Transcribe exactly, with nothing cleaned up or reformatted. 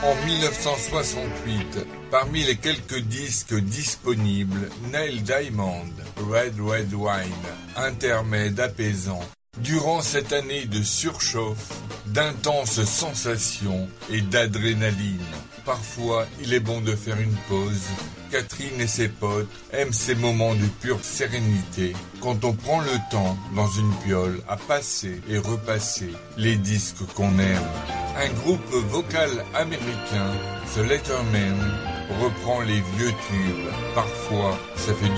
En mille neuf cent soixante-huit, parmi les quelques disques disponibles, Neil Diamond, Red Red Wine, intermède apaisant. Durant cette année de surchauffe, d'intenses sensations et d'adrénaline, parfois il est bon de faire une pause. Catherine et ses potes aiment ces moments de pure sérénité, quand on prend le temps, dans une piole, à passer et repasser les disques qu'on aime. Un groupe vocal américain, The Letterman, reprend les vieux tubes. Parfois, ça fait du